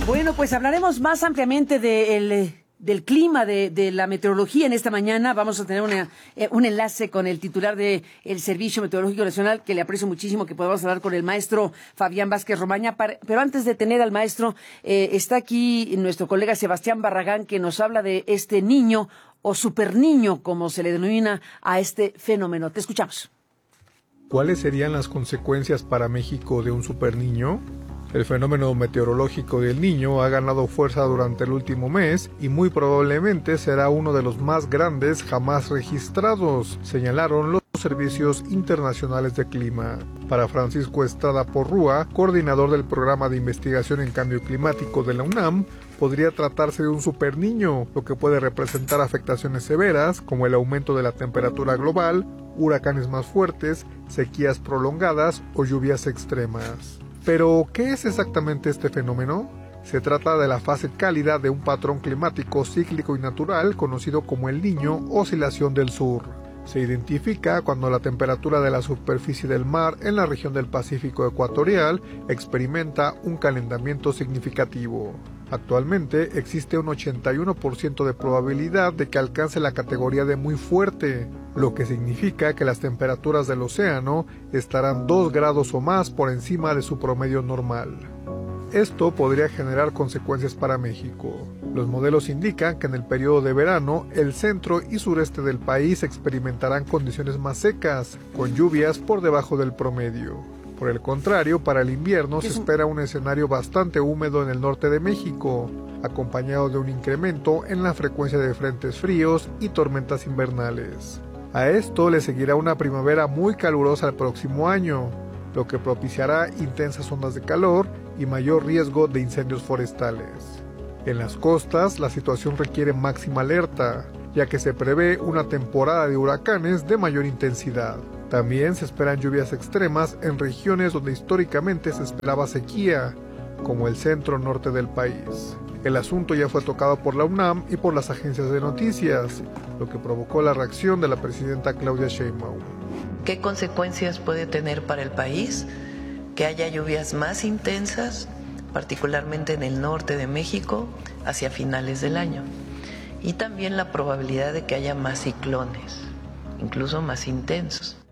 Bueno, pues hablaremos más ampliamente del clima, de la meteorología en esta mañana. Vamos a tener un enlace con el titular del Servicio Meteorológico Nacional, que le aprecio muchísimo que podamos hablar con el maestro Fabián Vázquez Romaña. Pero antes de tener al maestro, está aquí nuestro colega Sebastián Barragán, que nos habla de este niño o superniño, como se le denomina a este fenómeno. Te escuchamos. ¿Cuáles serían las consecuencias para México de un superniño? El fenómeno meteorológico del Niño ha ganado fuerza durante el último mes y muy probablemente será uno de los más grandes jamás registrados, señalaron los servicios internacionales de clima. Para Francisco Estrada Porrúa, coordinador del programa de investigación en cambio climático de la UNAM, podría tratarse de un superniño, lo que puede representar afectaciones severas como el aumento de la temperatura global, huracanes más fuertes, sequías prolongadas o lluvias extremas. Pero, ¿qué es exactamente este fenómeno? Se trata de la fase cálida de un patrón climático cíclico y natural conocido como el Niño Oscilación del Sur. Se identifica cuando la temperatura de la superficie del mar en la región del Pacífico ecuatorial experimenta un calentamiento significativo. Actualmente existe un 81% de probabilidad de que alcance la categoría de muy fuerte, lo que significa que las temperaturas del océano estarán 2 grados o más por encima de su promedio normal. Esto podría generar consecuencias para México. Los modelos indican que en el periodo de verano, el centro y sureste del país experimentarán condiciones más secas, con lluvias por debajo del promedio. Por el contrario, para el invierno se espera un escenario bastante húmedo en el norte de México, acompañado de un incremento en la frecuencia de frentes fríos y tormentas invernales. A esto le seguirá una primavera muy calurosa el próximo año, lo que propiciará intensas ondas de calor y mayor riesgo de incendios forestales. En las costas, la situación requiere máxima alerta, ya que se prevé una temporada de huracanes de mayor intensidad. También se esperan lluvias extremas en regiones donde históricamente se esperaba sequía, como el centro-norte del país. El asunto ya fue tocado por la UNAM y por las agencias de noticias, lo que provocó la reacción de la presidenta Claudia Sheinbaum. ¿Qué consecuencias puede tener para el país que haya lluvias más intensas, particularmente en el norte de México, hacia finales del año? Y también la probabilidad de que haya más ciclones, incluso más intensos.